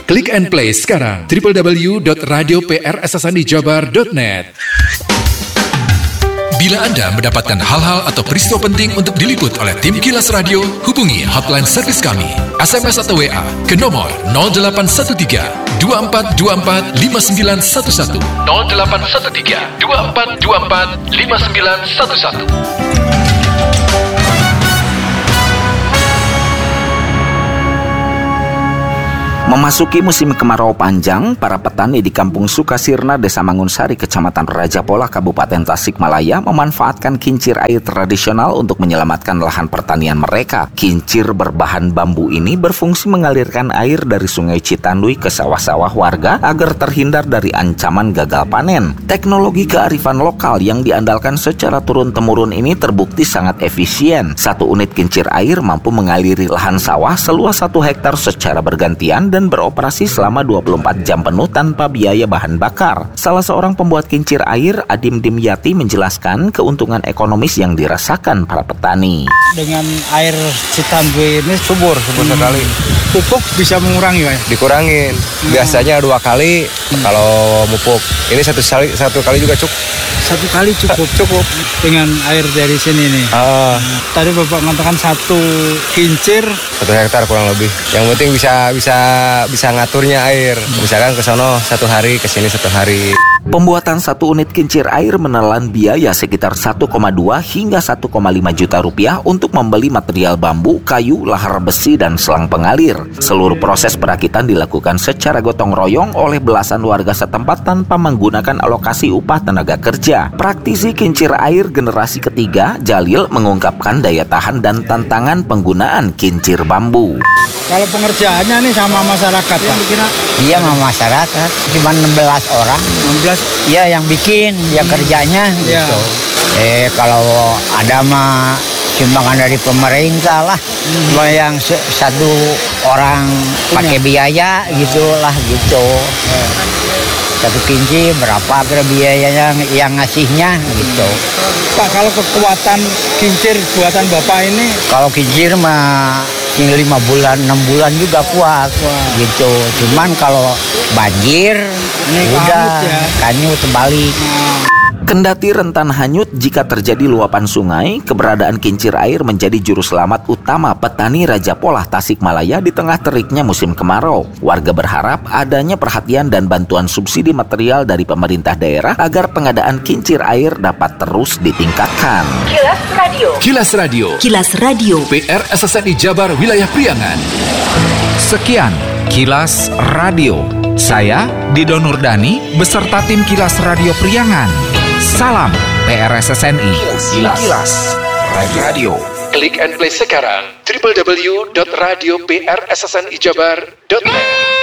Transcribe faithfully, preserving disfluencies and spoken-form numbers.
Klik and play sekarang w w w dot radio p r s s n i jabar dot net. Bila Anda mendapatkan hal-hal atau peristiwa penting untuk diliput oleh tim Kilas Radio, hubungi hotline servis kami, S M S atau W A ke nomor nol delapan satu tiga dua empat dua empat lima sembilan satu satu nol delapan satu tiga dua empat dua empat lima sembilan satu satu. Memasuki musim kemarau panjang, para petani di Kampung Sukasirna, Desa Mangunsari, Kecamatan Raja Polah, Kabupaten Tasikmalaya memanfaatkan kincir air tradisional untuk menyelamatkan lahan pertanian mereka. Kincir berbahan bambu ini berfungsi mengalirkan air dari Sungai Citanduy ke sawah-sawah warga agar terhindar dari ancaman gagal panen. Teknologi kearifan lokal yang diandalkan secara turun-temurun ini terbukti sangat efisien. Satu unit kincir air mampu mengaliri lahan sawah seluas satu hektar secara bergantian dan dan beroperasi selama dua puluh empat jam penuh tanpa biaya bahan bakar. Salah seorang pembuat kincir air, Adim Dimyati, menjelaskan keuntungan ekonomis yang dirasakan para petani. Dengan air Citanduy ini subur, subur hmm. sekali. Pupuk bisa mengurangi, Pak? Dikurangin. Hmm. Biasanya dua kali hmm. kalau pupuk. Ini satu kali, satu kali juga cukup. Satu kali cukup. Cukup. Dengan air dari sini nih. Uh. Tadi Bapak mengatakan satu kincir. Satu hektar kurang lebih. Yang penting bisa bisa bisa ngaturnya air. Misalkan ke sono satu hari, ke sini satu hari. Pembuatan satu unit kincir air menelan biaya sekitar satu koma dua hingga satu koma lima juta rupiah untuk membeli material bambu, kayu, lahar besi, dan selang pengalir. Seluruh proses perakitan dilakukan secara gotong royong oleh belasan warga setempat tanpa menggunakan alokasi upah tenaga kerja. Praktisi kincir air generasi ketiga, Jalil, mengungkapkan daya tahan dan tantangan penggunaan kincir bambu. Kalau pengerjaannya nih sama masyarakat, Pak? Iya, sama masyarakat. Cuma enam belas orang. enam belas? Iya, yang bikin, yang kerjanya ya. Gitu. Eh, kalau ada mah sumbangan dari pemerintah lah. Hmm. Cuma yang satu orang pakai biaya gitulah gitu. Eh. Satu kinci berapa kira biayanya yang ngasihnya gitu. Pak, kalau kekuatan kincir buatan Bapak ini? Kalau kincir mah ini lima bulan, enam bulan juga kuat. Wah. Gitu. Cuman kalau banjir ini udah ya? Kanyut terbalik. Hmm. Kendati rentan hanyut jika terjadi luapan sungai, keberadaan kincir air menjadi juru selamat utama petani Raja Polah, Tasikmalaya di tengah teriknya musim kemarau. Warga berharap adanya perhatian dan bantuan subsidi material dari pemerintah daerah agar pengadaan kincir air dapat terus ditingkatkan. Kilas Radio. Kilas Radio. Kilas Radio. P R S S N I Jabar Wilayah Priangan. Sekian Kilas Radio. Saya Dido Nurdani beserta tim Kilas Radio Priangan. Salam P R S S N I. Kilas, Kilas Radio. Klik and play sekarang w w w dot radio p r s s n i jabar dot net.